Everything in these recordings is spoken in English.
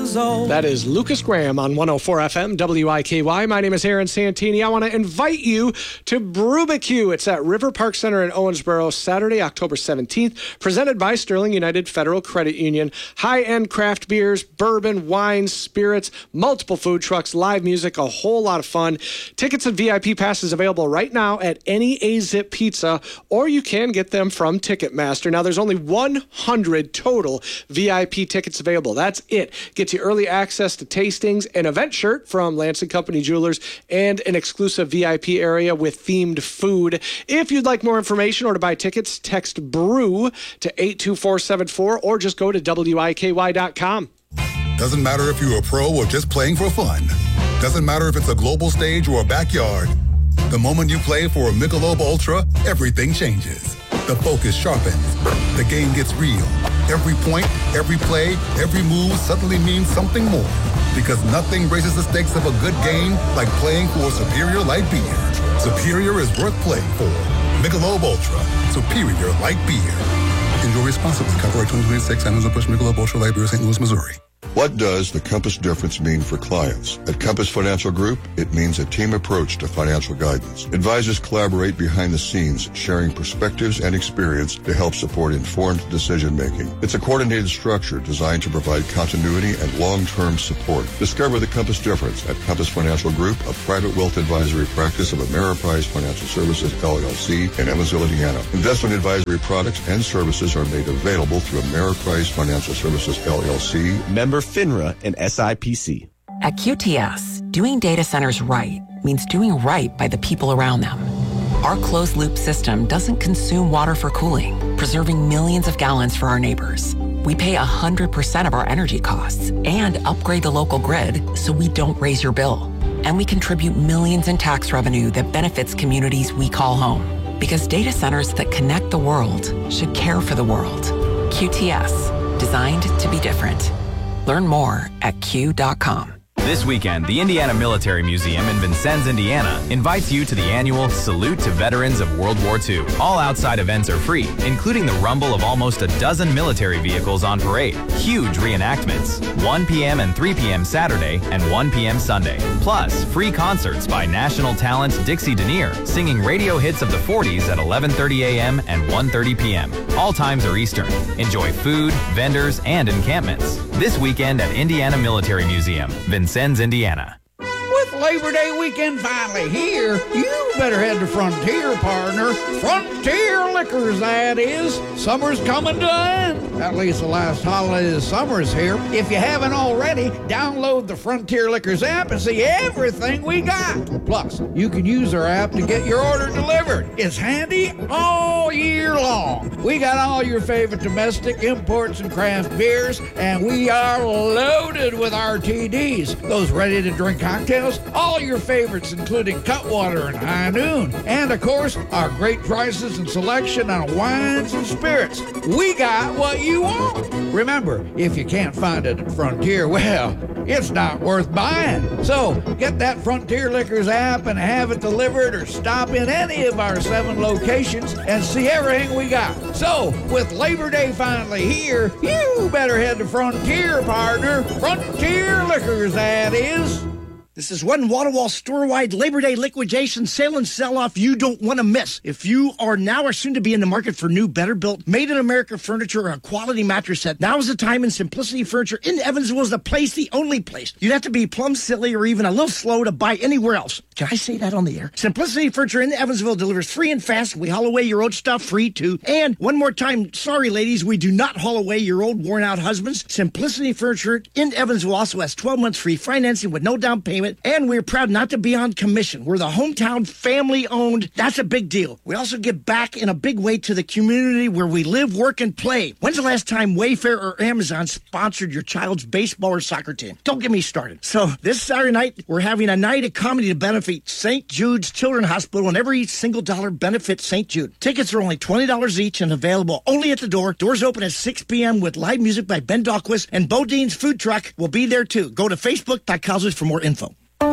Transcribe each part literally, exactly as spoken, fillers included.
years old. That is Lucas Graham on one oh four F M, W I K Y. My name is Aaron Santini. I want to invite you to Brewbecue. It's at River Park Center in Owensboro, Saturday, October seventeenth, presented by Sterling United Federal Credit Union. High-end craft beers, bourbon, wines, spirits, multiple food trucks, live music, a whole lot of fun. Tickets and V I P passes available right now at any A-Zip Pizza, or you can get them from Ticketmaster. Now, there's only one hundred total V I P tickets available. That's it. Gets you early access to tastings, an event shirt from Lance and Company Jewelers, and an exclusive V I P area with themed food. If you'd like more information or to buy tickets, text BREW to eight two four seven four or just go to W I K Y dot com. Doesn't matter if you're a pro or just playing for fun. Doesn't matter if it's a global stage or a backyard. The moment you play for a Michelob Ultra, everything changes. The focus sharpens. The game gets real. Every point, every play, every move suddenly means something more. Because nothing raises the stakes of a good game like playing for a superior light beer. Superior is worth playing for. Michelob Ultra. Superior light beer. Enjoy responsibly. Copyright twenty twenty-six. Anheuser-Busch Michelob Ultra Light Beer, Saint Louis, Missouri. What does the Compass difference mean for clients? At Compass Financial Group, it means a team approach to financial guidance. Advisors collaborate behind the scenes, sharing perspectives and experience to help support informed decision-making. It's a coordinated structure designed to provide continuity and long-term support. Discover the Compass difference at Compass Financial Group, a private wealth advisory practice of Ameriprise Financial Services, L L C, in Evansville, Indiana. Investment advisory products and services are made available through Ameriprise Financial Services, L L C, member FINRA and S I P C. At Q T S, doing data centers right means doing right by the people around them. Our closed-loop system doesn't consume water for cooling, preserving millions of gallons for our neighbors. We pay one hundred percent of our energy costs and upgrade the local grid so we don't raise your bill. And we contribute millions in tax revenue that benefits communities we call home. Because data centers that connect the world should care for the world. Q T S, designed to be different. Learn more at Q dot com. This weekend, the Indiana Military Museum in Vincennes, Indiana, invites you to the annual Salute to Veterans of World War Two. All outside events are free, including the rumble of almost a dozen military vehicles on parade, huge reenactments, one p.m. and three p.m. Saturday and one p.m. Sunday. Plus, free concerts by national talent Dixie Denier, singing radio hits of the forties at eleven thirty a.m. and one thirty p.m. All times are Eastern. Enjoy food, vendors, and encampments. This weekend at Indiana Military Museum, Vincennes, Indiana. With Labor Day weekend finally here, you better head to Frontier, partner. Frontier Liquors, that is. Summer's coming to an end. At least the last holiday of the summer is here. If you haven't already, download the Frontier Liquors app and see everything we got. Plus, you can use our app to get your order delivered. It's handy all year long. We got all your favorite domestic imports and craft beers, and we are loaded with R T Ds. Those ready-to-drink cocktails, all your favorites, including Cutwater and High Noon. And, of course, our great prices and selection on wines and spirits. We got what you want. Remember, if you can't find it at Frontier, well, it's not worth buying. So, get that Frontier Liquors app and have it delivered, or stop in any of our seven locations and see everything we got. So, with Labor Day finally here, you better head to Frontier, partner. Frontier Liquors, that is. This is one wall-to-wall store-wide Labor Day liquidation sale and sell-off you don't want to miss. If you are now or soon to be in the market for new, better-built, made-in-America furniture or a quality mattress set, now is the time, and Simplicity Furniture in Evansville is the place, the only place. You'd have to be plumb silly or even a little slow to buy anywhere else. Can I say that on the air? Simplicity Furniture in Evansville delivers free and fast. We haul away your old stuff free, too. And one more time, sorry, ladies, we do not haul away your old, worn-out husbands. Simplicity Furniture in Evansville also has twelve months free financing with no down payment. And we're proud not to be on commission. We're the hometown family-owned. That's a big deal. We also give back in a big way to the community where we live, work, and play. When's the last time Wayfair or Amazon sponsored your child's baseball or soccer team? Don't get me started. So this Saturday night, we're having a night of comedy to benefit Saint Jude's Children's Hospital, and every single dollar benefits Saint Jude. Tickets are only twenty dollars each and available only at the door. Doors open at six p.m. with live music by Ben Dahlquist, and Bodine's food truck will be there too. Go to facebook dot com for more info.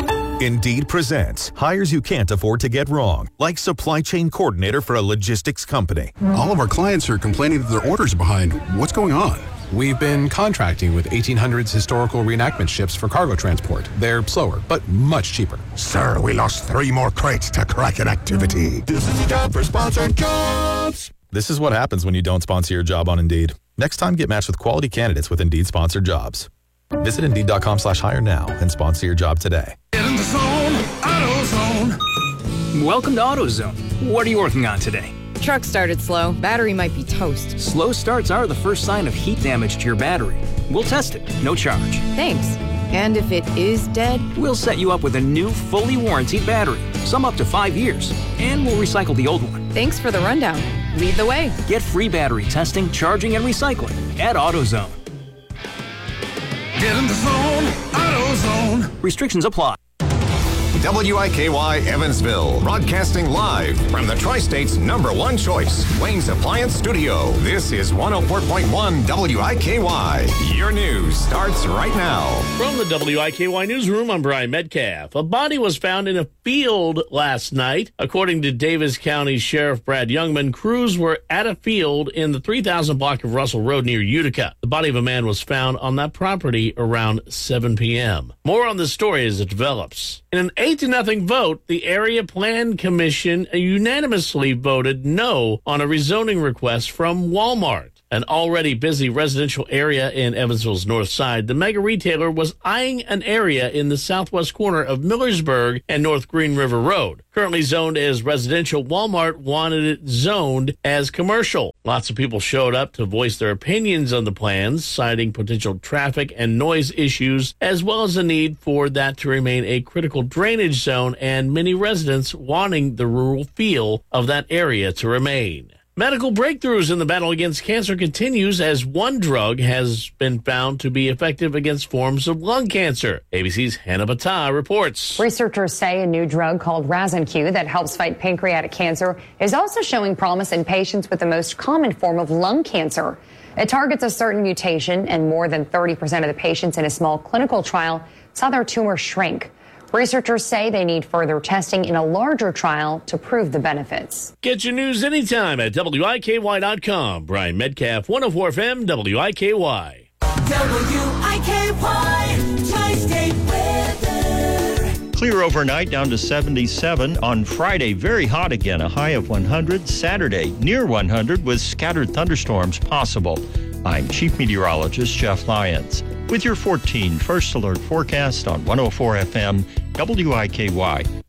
Indeed presents hires you can't afford to get wrong, like supply chain coordinator for a logistics company. All of our clients are complaining that their orders are behind. What's going on? We've been contracting with eighteen hundreds historical reenactment ships for cargo transport. They're slower, but much cheaper. Sir, we lost three more crates to Kraken activity. This is a job for sponsored jobs. This is what happens when you don't sponsor your job on Indeed. Next time, get matched with quality candidates with Indeed sponsored jobs. Visit Indeed.com slash hire now and sponsor your job today. Get in the zone, AutoZone. Welcome to AutoZone. What are you working on today? Truck started slow. Battery might be toast. Slow starts are the first sign of heat damage to your battery. We'll test it, no charge. Thanks. And if it is dead? We'll set you up with a new, fully warranted battery, some up to five years, and we'll recycle the old one. Thanks for the rundown. Lead the way. Get free battery testing, charging, and recycling at AutoZone. Get in the zone, AutoZone. Restrictions apply. W I K Y Evansville, broadcasting live from the Tri-State's number one choice, Wayne's Appliance Studio. This is one oh four point one W I K Y. Your news starts right now. From the W I K Y newsroom, I'm Brian Metcalf. A body was found in a field last night. According to Davis County Sheriff Brad Youngman, crews were at a field in the three thousand block of Russell Road near Utica. The body of a man was found on that property around seven p.m. More on this story as it develops. In an eight to nothing vote, the Area Plan Commission unanimously voted no on a rezoning request from Walmart. An already busy residential area in Evansville's north side, the mega retailer was eyeing an area in the southwest corner of Millersburg and North Green River Road. Currently zoned as residential, Walmart wanted it zoned as commercial. Lots of people showed up to voice their opinions on the plans, citing potential traffic and noise issues, as well as the need for that to remain a critical drainage zone and many residents wanting the rural feel of that area to remain. Medical breakthroughs in the battle against cancer continues as one drug has been found to be effective against forms of lung cancer. A B C's Hannah Battah reports. Researchers say a new drug called Razanq that helps fight pancreatic cancer is also showing promise in patients with the most common form of lung cancer. It targets a certain mutation, and more than thirty percent of the patients in a small clinical trial saw their tumor shrink. Researchers say they need further testing in a larger trial to prove the benefits. Get your news anytime at W I K Y dot com. Brian Metcalf, one oh four F M, W I K Y. W I K Y, Tri-State weather. Clear overnight down to seventy-seven. On Friday, very hot again, a high of one hundred. Saturday, near one hundred with scattered thunderstorms possible. I'm Chief Meteorologist Jeff Lyons with your fourteen First Alert forecast on one oh four F M, W I K Y.